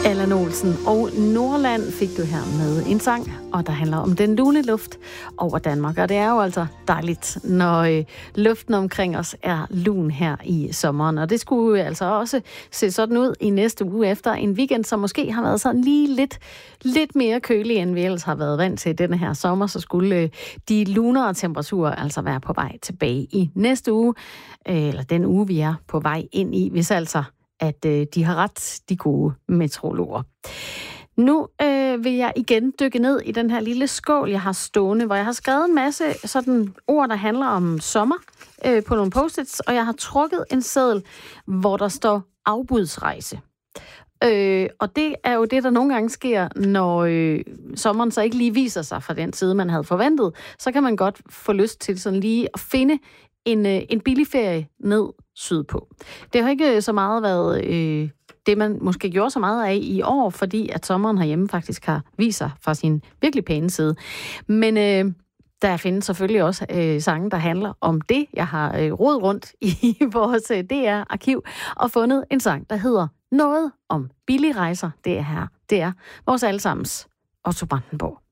Allan Olsen og Nordland fik du her med en sang, og der handler om den lune luft over Danmark. Og det er jo altså dejligt, når luften omkring os er lun her i sommeren. Og det skulle altså også se sådan ud i næste uge efter en weekend, som måske har været sådan lige lidt mere kølig, end vi ellers har været vant til denne her sommer. Så skulle de lunere temperaturer altså være på vej tilbage i næste uge, eller den uge, vi er på vej ind i, hvis altså at de har ret, de gode meteorologer. Nu vil jeg igen dykke ned i den her lille skål, jeg har stående, hvor jeg har skrevet en masse sådan ord, der handler om sommer på nogle post-its, og jeg har trukket en seddel, hvor der står afbudsrejse. Og det er jo det, der nogle gange sker, når sommeren så ikke lige viser sig fra den side, man havde forventet. Så kan man godt få lyst til sådan lige at finde en billig ferie ned sydpå. Det har ikke så meget været det, man måske gjorde så meget af i år, fordi at sommeren herhjemme faktisk har vist sig fra sin virkelig pæne side. Men der findes selvfølgelig også sange, der handler om det. Jeg har rodet rundt i vores DR-arkiv og fundet en sang, der hedder Noget om billige rejser. Det er vores allesammens Otto Brandenburg.